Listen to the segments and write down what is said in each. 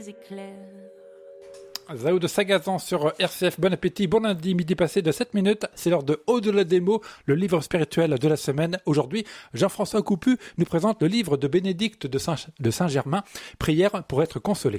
Zao de Sagazan sur RCF, bon appétit, bon lundi, midi passé de 7 minutes, c'est l'heure de Au-delà des mots, le livre spirituel de la semaine. Aujourd'hui, Jean-François Coupu nous présente le livre de Bénédicte de Saint-Germain, Prière pour être consolé.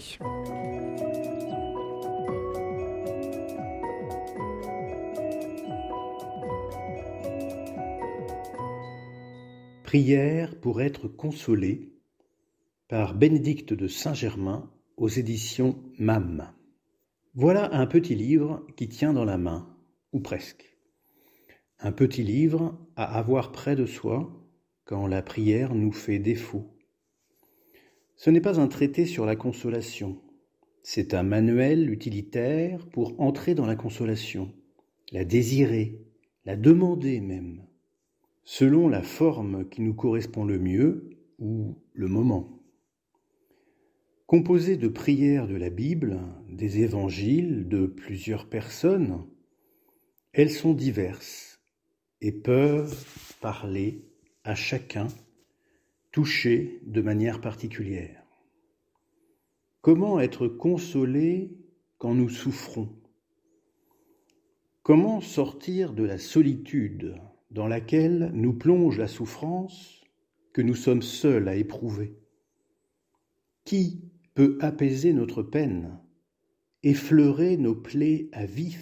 Prière pour être consolé par Bénédicte de Saint-Germain aux éditions MAM. Voilà un petit livre qui tient dans la main, ou presque. Un petit livre à avoir près de soi quand la prière nous fait défaut. Ce n'est pas un traité sur la consolation, c'est un manuel utilitaire pour entrer dans la consolation, la désirer, la demander même, selon la forme qui nous correspond le mieux ou le moment. Composé de prières de la Bible, des évangiles, de plusieurs personnes, elles sont diverses et peuvent parler à chacun, toucher de manière particulière. Comment être consolé quand nous souffrons ? Comment sortir de la solitude dans laquelle nous plonge la souffrance que nous sommes seuls à éprouver ? Qui peut apaiser notre peine, effleurer nos plaies à vif ?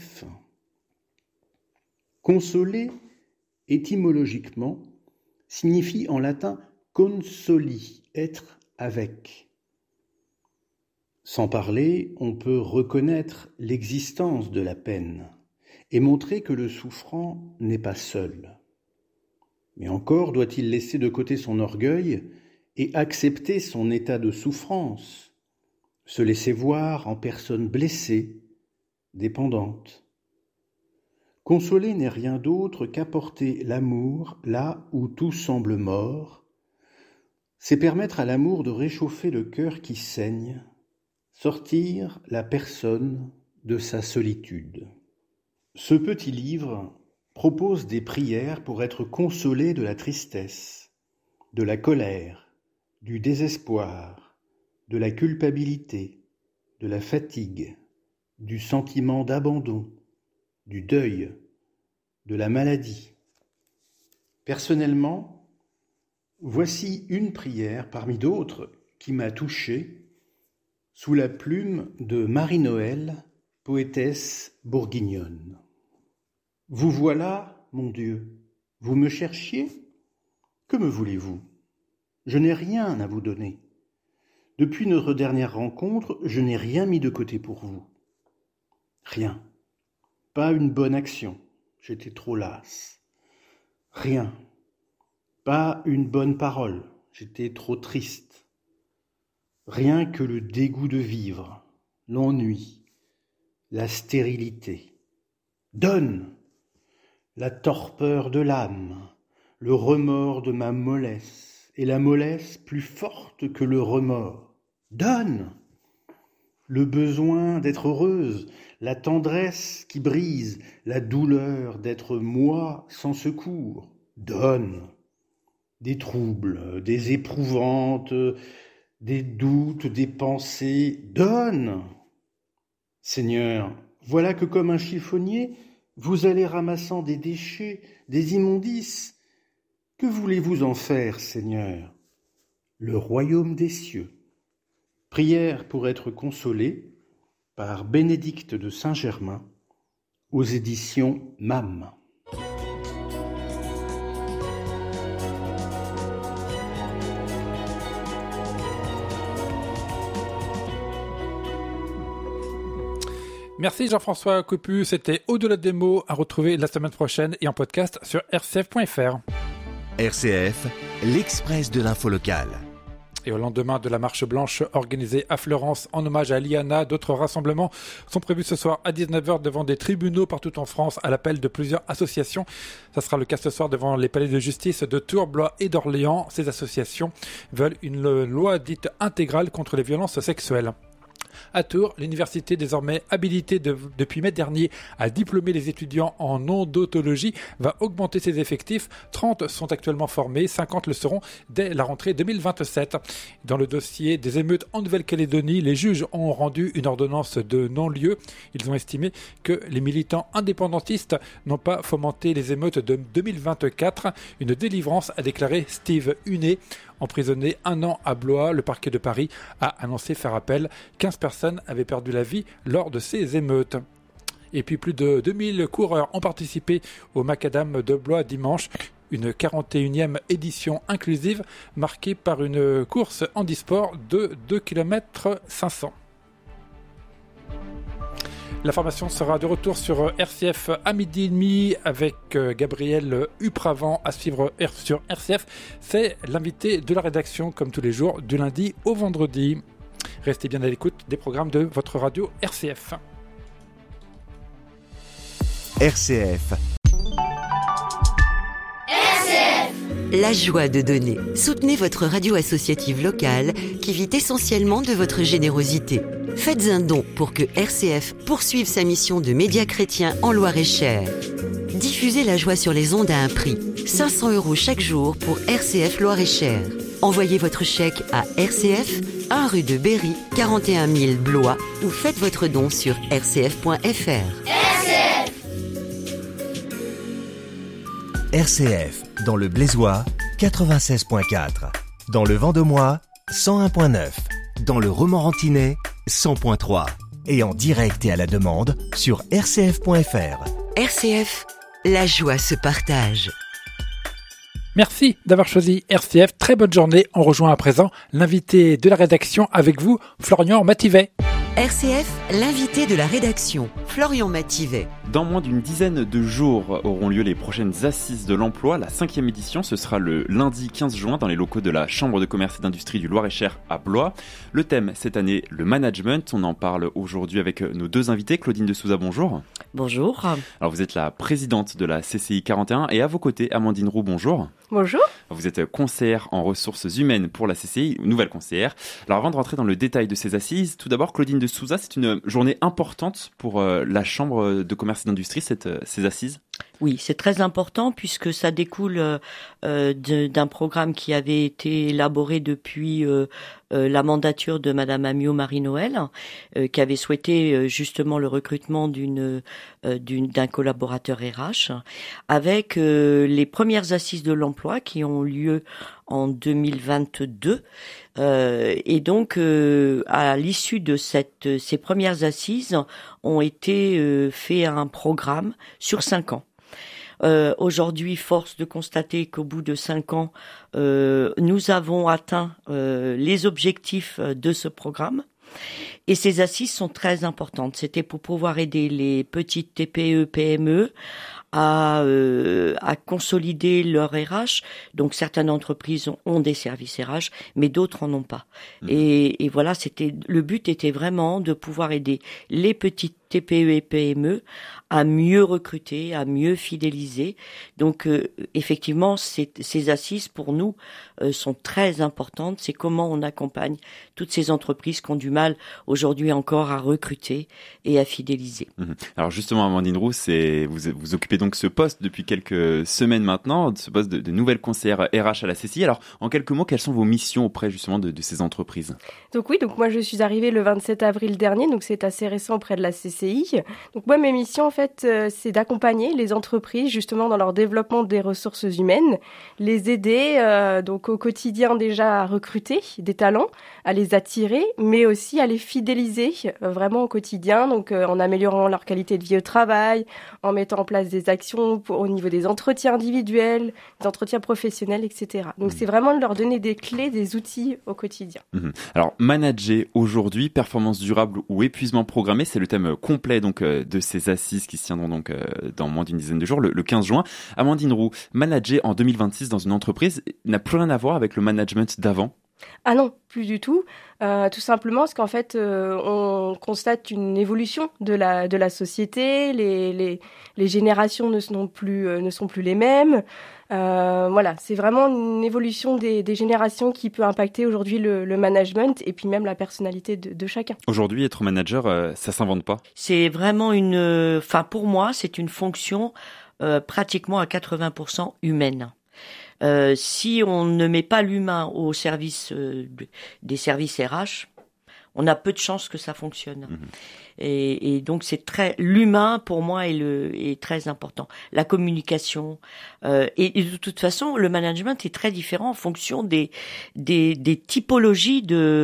Consoler, étymologiquement, signifie en latin consoli, être avec. Sans parler, on peut reconnaître l'existence de la peine et montrer que le souffrant n'est pas seul. Mais encore doit-il laisser de côté son orgueil et accepter son état de souffrance, se laisser voir en personne blessée, dépendante. Consoler n'est rien d'autre qu'apporter l'amour là où tout semble mort. C'est permettre à l'amour de réchauffer le cœur qui saigne, sortir la personne de sa solitude. Ce petit livre propose des prières pour être consolé de la tristesse, de la colère, du désespoir, de la culpabilité, de la fatigue, du sentiment d'abandon, du deuil, de la maladie. Personnellement, voici une prière parmi d'autres qui m'a touché sous la plume de Marie-Noël, poétesse bourguignonne. Vous voilà, mon Dieu, vous me cherchiez ? Que me voulez-vous ? Je n'ai rien à vous donner. Depuis notre dernière rencontre, je n'ai rien mis de côté pour vous. Rien. Pas une bonne action. J'étais trop lasse. Rien. Pas une bonne parole. J'étais trop triste. Rien que le dégoût de vivre, l'ennui, la stérilité. Donne la torpeur de l'âme, le remords de ma mollesse, et la mollesse plus forte que le remords. Donne le besoin d'être heureuse, la tendresse qui brise, la douleur d'être moi sans secours. Donne des troubles, des éprouvantes, des doutes, des pensées. Donne. Seigneur, voilà que comme un chiffonnier, vous allez ramassant des déchets, des immondices. Que voulez-vous en faire, Seigneur ? Le royaume des cieux. Prière pour être consolé par Bénédicte de Saint-Germain aux éditions MAM. Merci Jean-François Coupu, c'était Au-delà des mots à retrouver la semaine prochaine et en podcast sur rcf.fr. RCF, l'Express de l'info locale. Et au lendemain de la marche blanche organisée à Fleurance en hommage à Liana, d'autres rassemblements sont prévus ce soir à 19h devant des tribunaux partout en France à l'appel de plusieurs associations. Ça sera le cas ce soir devant les palais de justice de Tours, Blois et d'Orléans. Ces associations veulent une loi dite intégrale contre les violences sexuelles. À Tours, l'université désormais habilitée depuis mai dernier à diplômer les étudiants en odontologie va augmenter ses effectifs. 30 sont actuellement formés, 50 le seront dès la rentrée 2027. Dans le dossier des émeutes en Nouvelle-Calédonie, les juges ont rendu une ordonnance de non-lieu. Ils ont estimé que les militants indépendantistes n'ont pas fomenté les émeutes de 2024. Une délivrance, a déclaré Steve Hunet. Emprisonné 1 an à Blois, le parquet de Paris a annoncé faire appel. 15 personnes avaient perdu la vie lors de ces émeutes. Et puis plus de 2000 coureurs ont participé au Macadam de Blois dimanche. Une 41e édition inclusive marquée par une course handisport de 2 km 500. L'information sera de retour sur RCF à 12h30 avec Gabriel Upravant à suivre sur RCF. C'est l'invité de la rédaction comme tous les jours du lundi au vendredi. Restez bien à l'écoute des programmes de votre radio RCF. RCF. La joie de donner. Soutenez votre radio associative locale qui vit essentiellement de votre générosité. Faites un don pour que RCF poursuive sa mission de média chrétien en Loir-et-Cher. Diffusez la joie sur les ondes à un prix. 500 € chaque jour pour RCF Loir-et-Cher. Envoyez votre chèque à RCF, 1 rue de Berry, 41 000 Blois ou faites votre don sur rcf.fr. RCF, dans le Blésois, 96.4. Dans le Vendomois, 101.9. Dans le Romorantinais, 100.3. Et en direct et à la demande sur rcf.fr. RCF, la joie se partage. Merci d'avoir choisi RCF. Très bonne journée. On rejoint à présent l'invité de la rédaction avec vous, Florian Mativet. RCF, l'invité de la rédaction, Florian Mativet. Dans moins d'une dizaine de jours auront lieu les prochaines assises de l'emploi. La 5e édition, ce sera le lundi 15 juin dans les locaux de la Chambre de commerce et d'industrie du Loir-et-Cher à Blois. Le thème cette année, le management. On en parle aujourd'hui avec nos deux invités. Claudine de Souza, bonjour. Bonjour. Alors vous êtes la présidente de la CCI 41 et à vos côtés, Amandine Roux, bonjour. Bonjour. Vous êtes conseillère en ressources humaines pour la CCI, nouvelle conseillère. Alors avant de rentrer dans le détail de ces assises, tout d'abord Claudine de Souza, c'est une journée importante pour la Chambre de commerce et d'industrie, ces assises. Oui, c'est très important puisque ça découle d'un programme qui avait été élaboré depuis la mandature de Madame Amiot Marie-Noël, qui avait souhaité justement le recrutement d'un collaborateur RH, avec les premières assises de l'emploi qui ont lieu en 2022. Et donc, à l'issue de ces premières assises, ont été fait un programme sur 5 ans. Aujourd'hui, force de constater qu'au bout de 5 ans, nous avons atteint les objectifs de ce programme. Et ces assises sont très importantes. C'était pour pouvoir aider les petites TPE, PME à consolider leur RH. Donc certaines entreprises ont des services RH, mais d'autres en ont pas. Et voilà, le but était vraiment de pouvoir aider les petites TPE et PME à mieux recruter, à mieux fidéliser. Donc effectivement, ces assises pour nous sont très importantes. C'est comment on accompagne toutes ces entreprises qui ont du mal aujourd'hui encore à recruter et à fidéliser. Alors justement, Amandine Roux, vous occupez donc ce poste depuis quelques semaines maintenant, ce poste de nouvelle conseillère RH à la CCI. Alors en quelques mots, quelles sont vos missions auprès justement de ces entreprises ? Donc moi je suis arrivée le 27 avril dernier, donc c'est assez récent auprès de la CCI. Donc moi mes missions en fait c'est d'accompagner les entreprises justement dans leur développement des ressources humaines, les aider donc au quotidien déjà à recruter des talents, à les attirer, mais aussi à les fidéliser vraiment au quotidien, donc en améliorant leur qualité de vie au travail, en mettant en place des actions au niveau des entretiens individuels, des entretiens professionnels, etc. Donc c'est vraiment de leur donner des clés, des outils au quotidien. Alors manager aujourd'hui, performance durable ou épuisement programmé, c'est le thème complet donc de ces assises qui se tiendront donc dans moins d'une dizaine de jours, le 15 juin. Amandine Roux, manager en 2026 dans une entreprise n'a plus rien à voir avec le management d'avant ? Ah non, plus du tout. Tout simplement parce qu'en fait, on constate une évolution de la société. Les générations ne sont plus les mêmes. Voilà, c'est vraiment une évolution des générations qui peut impacter aujourd'hui le management et puis même la personnalité de chacun. Aujourd'hui, être manager, ça s'invente pas. C'est vraiment pour moi, c'est une fonction pratiquement à 80% humaine. Si on ne met pas l'humain au service des services RH, on a peu de chances que ça fonctionne. Mmh. Et donc l'humain pour moi est très important. La communication et de toute façon le management est très différent en fonction des typologies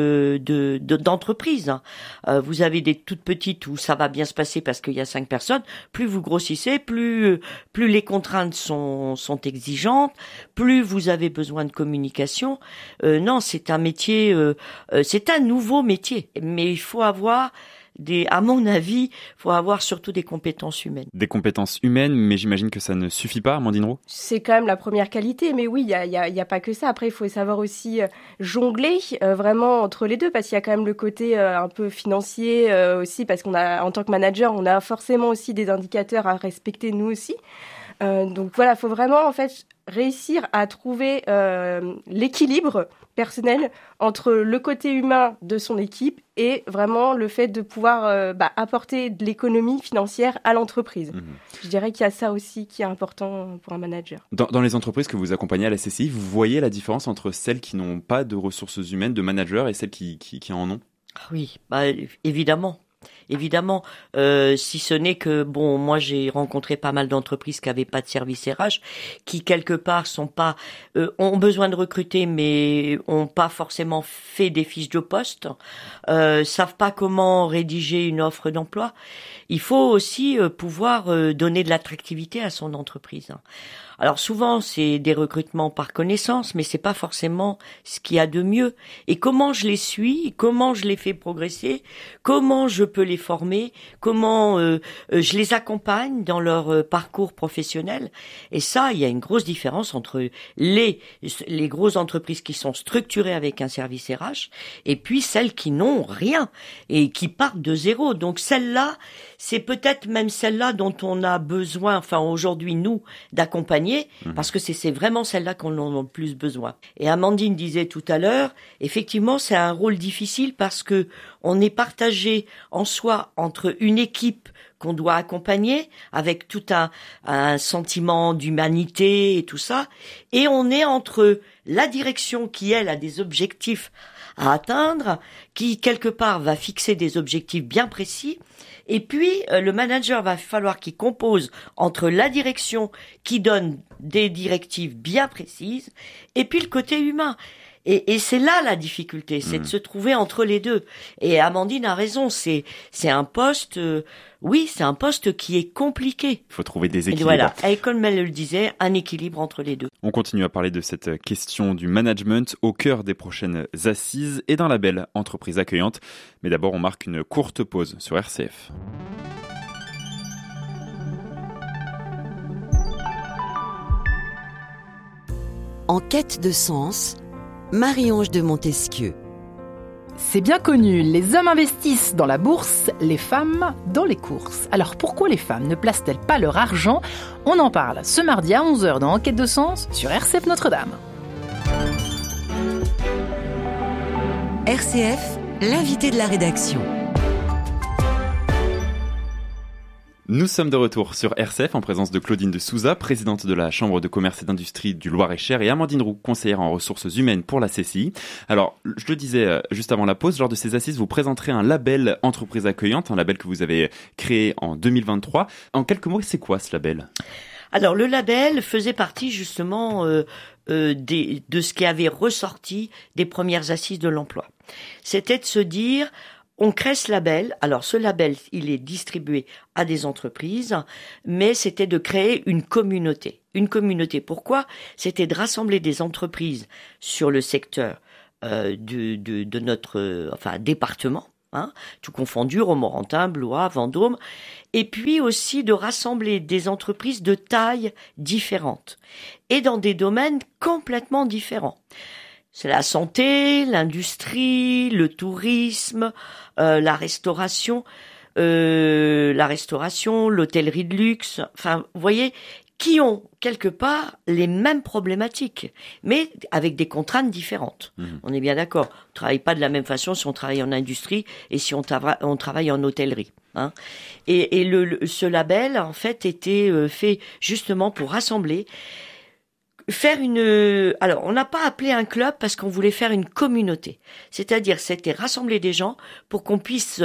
d'entreprises. Vous avez des toutes petites où ça va bien se passer parce qu'il y a 5 personnes. Plus vous grossissez, plus les contraintes sont exigeantes, plus vous avez besoin de communication. Non, c'est un métier, c'est un nouveau métier, mais il faut avoir à mon avis, faut avoir surtout des compétences humaines. Des compétences humaines, mais j'imagine que ça ne suffit pas, Amandine Roux. C'est quand même la première qualité, mais oui, il y a pas que ça. Après, il faut savoir aussi jongler vraiment entre les deux, parce qu'il y a quand même le côté un peu financier aussi, parce qu'on a, en tant que manager, on a forcément aussi des indicateurs à respecter nous aussi. Donc voilà, il faut vraiment en fait réussir à trouver l'équilibre personnel entre le côté humain de son équipe et vraiment le fait de pouvoir apporter de l'économie financière à l'entreprise. Mmh. Je dirais qu'il y a ça aussi qui est important pour un manager. Dans les entreprises que vous accompagnez à la CCI, vous voyez la différence entre celles qui n'ont pas de ressources humaines, de managers, et celles qui en ont ? Oui, évidemment. Évidemment, si ce n'est que moi j'ai rencontré pas mal d'entreprises qui avaient pas de service RH, qui quelque part ont besoin de recruter mais ont pas forcément fait des fiches de poste, savent pas comment rédiger une offre d'emploi. Il faut aussi pouvoir donner de l'attractivité à son entreprise. Alors souvent c'est des recrutements par connaissance, mais c'est pas forcément ce qu'il y a de mieux. Et comment je les suis, comment je les fais progresser, comment je peux les former, comment je les accompagne dans leur parcours professionnel. Et ça, il y a une grosse différence entre les grosses entreprises qui sont structurées avec un service RH et puis celles qui n'ont rien et qui partent de zéro. Donc celle-là, c'est peut-être même celle-là dont on a besoin, aujourd'hui nous, d'accompagner. Parce que c'est vraiment celle-là qu'on en a le plus besoin. Et Amandine disait tout à l'heure, effectivement, c'est un rôle difficile parce que on est partagé en soi entre une équipe qu'on doit accompagner avec tout un sentiment d'humanité et tout ça, et on est entre la direction qui, elle, a des objectifs à atteindre, qui, quelque part, va fixer des objectifs bien précis. Et puis, le manager va falloir qu'il compose entre la direction qui donne des directives bien précises et puis le côté humain. Et c'est là la difficulté, c'est de se trouver entre les deux. Et Amandine a raison, c'est un poste, c'est un poste qui est compliqué. Il faut trouver des équilibres. Et voilà, et comme elle le disait, un équilibre entre les deux. On continue à parler de cette question du management au cœur des prochaines assises et d'un label entreprise accueillante. Mais d'abord, on marque une courte pause sur RCF. En quête de sens, Marie-Ange de Montesquieu. C'est bien connu, les hommes investissent dans la bourse, les femmes dans les courses. Alors pourquoi les femmes ne placent-elles pas leur argent ? On en parle ce mardi à 11h dans Enquête de sens sur RCF Notre-Dame. RCF, l'invité de la rédaction. Nous sommes de retour sur RCF en présence de Claudine de Souza, présidente de la Chambre de commerce et d'industrie du Loir-et-Cher, et Amandine Roux, conseillère en ressources humaines pour la CCI. Alors, je le disais juste avant la pause, lors de ces assises, vous présenterez un label entreprise accueillante, un label que vous avez créé en 2023. En quelques mots, c'est quoi ce label ? Alors, le label faisait partie justement de ce qui avait ressorti des premières assises de l'emploi. C'était de se dire... On crée ce label. Alors, ce label, il est distribué à des entreprises, mais c'était de créer une communauté. Une communauté, pourquoi ? C'était de rassembler des entreprises sur le secteur de notre département, tout confondu, Romorantin, Blois, Vendôme, et puis aussi de rassembler des entreprises de tailles différentes et dans des domaines complètement différents. C'est la santé, l'industrie, le tourisme, la restauration, l'hôtellerie de luxe. Enfin, vous voyez, qui ont quelque part les mêmes problématiques, mais avec des contraintes différentes. On est bien d'accord. On travaille pas de la même façon si on travaille en industrie et si on travaille en hôtellerie. Hein. Et ce label, en fait, était fait justement pour rassembler, alors, on n'a pas appelé un club parce qu'on voulait faire une communauté. C'est-à-dire, c'était rassembler des gens pour qu'on puisse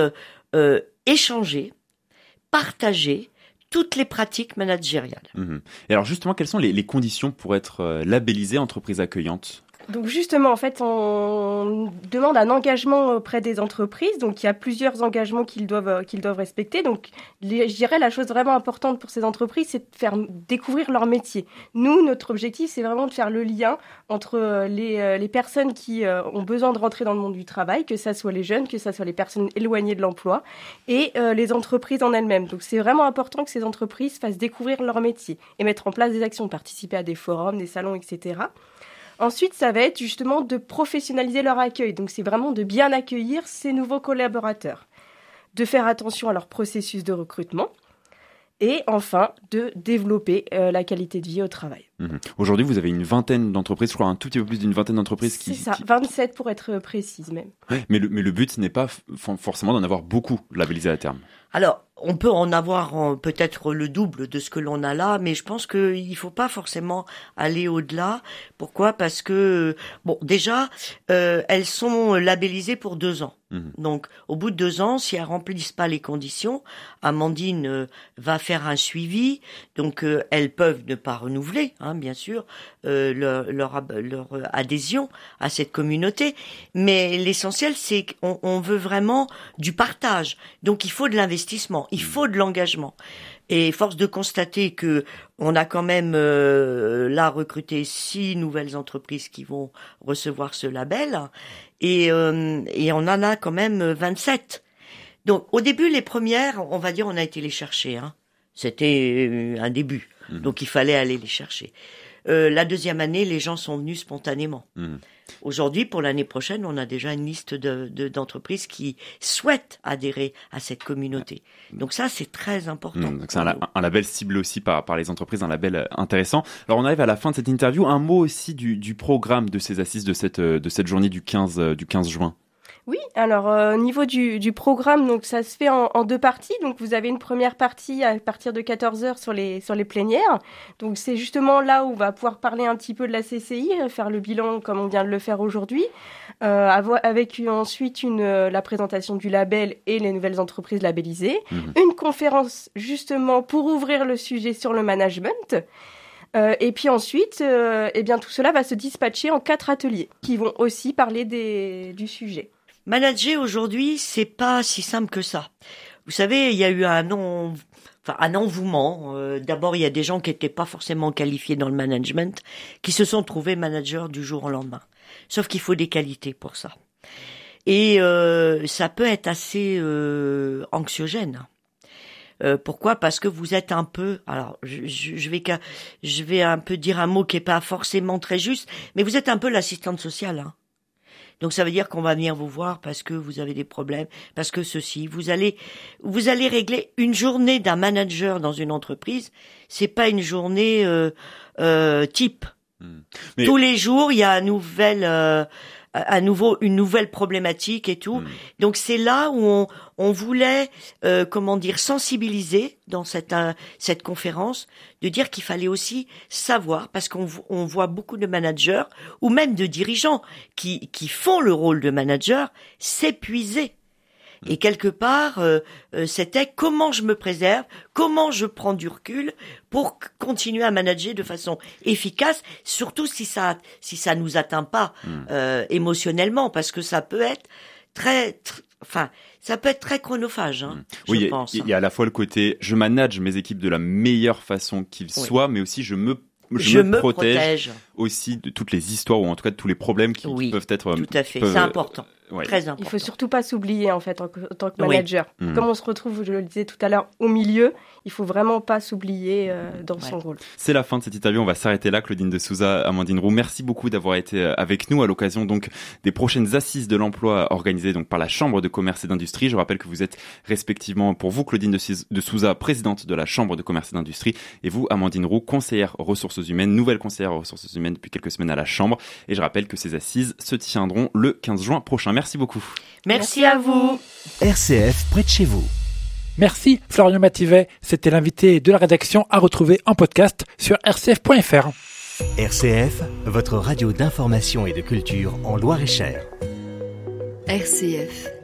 échanger, partager toutes les pratiques managériales. Et alors justement, quelles sont les conditions pour être labellisée entreprise accueillante ? Donc justement, en fait, on demande un engagement auprès des entreprises. Donc il y a plusieurs engagements qu'ils doivent respecter. Donc je dirais la chose vraiment importante pour ces entreprises, c'est de faire découvrir leur métier. Nous, notre objectif, c'est vraiment de faire le lien entre les personnes qui ont besoin de rentrer dans le monde du travail, que ça soit les jeunes, que ça soit les personnes éloignées de l'emploi, et les entreprises en elles-mêmes. Donc c'est vraiment important que ces entreprises fassent découvrir leur métier et mettre en place des actions, participer à des forums, des salons, etc. Ensuite, ça va être justement de professionnaliser leur accueil. Donc, c'est vraiment de bien accueillir ces nouveaux collaborateurs, de faire attention à leur processus de recrutement et enfin, de développer la qualité de vie au travail. Aujourd'hui, vous avez une vingtaine d'entreprises, je crois un tout petit peu plus d'une vingtaine d'entreprises. C'est ça, 27 pour être précise même. Mais le but, ce n'est pas forcément d'en avoir beaucoup labellisés à terme. Alors, on peut en avoir peut-être le double de ce que l'on a là, mais je pense qu'il faut pas forcément aller au-delà. Pourquoi ? Parce que, bon, déjà, elles sont labellisées pour 2 ans. Donc, au bout de 2 ans, si elles remplissent pas les conditions, Amandine va faire un suivi. Donc, elles peuvent ne pas renouveler, hein, bien sûr, leur adhésion à cette communauté. Mais l'essentiel, c'est qu'on veut vraiment du partage. Donc, il faut de l'investissement, il faut de l'engagement. Et force de constater que on a quand même là recruté 6 nouvelles entreprises qui vont recevoir ce label et on en a quand même 27. Donc au début les premières, on va dire on a été les chercher. Hein. C'était un début, donc il fallait aller les chercher. La deuxième année, les gens sont venus spontanément. Aujourd'hui, pour l'année prochaine, on a déjà une liste d'entreprises qui souhaitent adhérer à cette communauté. Donc ça, c'est très important. Donc c'est un label ciblé aussi par les entreprises, un label intéressant. Alors on arrive à la fin de cette interview. Un mot aussi du programme de ces assises de cette journée du 15 juin. Oui, alors au niveau du programme, donc ça se fait en 2 parties. Donc vous avez une première partie à partir de 14h sur les plénières. Donc c'est justement là où on va pouvoir parler un petit peu de la CCI, faire le bilan comme on vient de le faire aujourd'hui, avec ensuite la présentation du label et les nouvelles entreprises labellisées. Une conférence justement pour ouvrir le sujet sur le management. Et puis ensuite, eh bien tout cela va se dispatcher en 4 ateliers qui vont aussi parler du sujet. Manager aujourd'hui, c'est pas si simple que ça. Vous savez, il y a eu un engouement. D'abord, il y a des gens qui étaient pas forcément qualifiés dans le management, qui se sont trouvés managers du jour au lendemain. Sauf qu'il faut des qualités pour ça. Et ça peut être assez anxiogène. Pourquoi ? Parce que vous êtes un peu, alors je vais un peu dire un mot qui est pas forcément très juste, mais vous êtes un peu l'assistante sociale. Hein. Donc ça veut dire qu'on va venir vous voir parce que vous avez des problèmes, parce que ceci, vous allez régler une journée d'un manager dans une entreprise, c'est pas une journée type. Mais... Tous les jours, il y a une nouvelle problématique et tout. Donc c'est là où on voulait sensibiliser dans cette conférence, de dire qu'il fallait aussi savoir, parce qu'on voit beaucoup de managers ou même de dirigeants qui font le rôle de manager s'épuiser. Et quelque part, c'était comment je me préserve, comment je prends du recul pour continuer à manager de façon efficace, surtout si ça nous atteint pas émotionnellement, parce que ça peut être ça peut être très chronophage, je pense. Il y a à la fois le côté je manage mes équipes de la meilleure façon qu'il soit, mais aussi je me protège aussi de toutes les histoires ou en tout cas de tous les problèmes qui peuvent être... Tout à fait, c'est important. Ouais. Très important. Il faut surtout pas s'oublier en fait en tant que manager. Oui. Comme on se retrouve, je le disais tout à l'heure, au milieu, il faut vraiment pas s'oublier dans son rôle. C'est la fin de cette interview, on va s'arrêter là. Claudine de Souza, Amandine Roux, merci beaucoup d'avoir été avec nous à l'occasion donc des prochaines assises de l'emploi organisées donc par la Chambre de commerce et d'industrie. Je rappelle que vous êtes respectivement pour vous Claudine de Souza, présidente de la Chambre de commerce et d'industrie, et vous Amandine Roux, conseillère ressources humaines, nouvelle conseillère ressources humaines depuis quelques semaines à la Chambre. Et je rappelle que ces assises se tiendront le 15 juin prochain. Merci beaucoup. Merci à vous. RCF près de chez vous. Merci Florian Mativet, c'était l'invité de la rédaction à retrouver en podcast sur rcf.fr. RCF, votre radio d'information et de culture en Loir-et-Cher. RCF.